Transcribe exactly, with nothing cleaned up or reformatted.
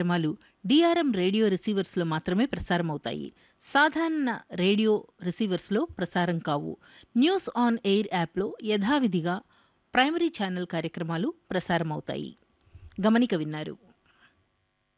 కార్యక్రమాలు DRM radio రిసీవర్స్లో మాత్రమే ప్రసారమవుతాయి. సాధారణ రేడియో రిసీవర్స్లో ప్రసారం కావు. న్యూస్ ఆన్ ఎయిర్ యాప్లో యథావిధిగా ప్రైమరీ ఛానల్ కార్యక్రమాలు ప్రసారమవుతాయి. గమనిక విన్నారు.